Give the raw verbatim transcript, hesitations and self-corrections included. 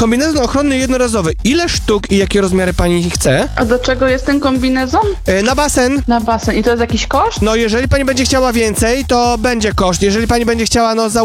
kombinezon ochronny jednorazowy. Ile sztuk i jakie rozmiary pani chce? A do czego jest ten kombinezon? E, na basen. Na basen. I to jest jakiś koszt? No jeżeli pani będzie chciała więcej, to będzie koszt. Jeżeli pani będzie chciała, no za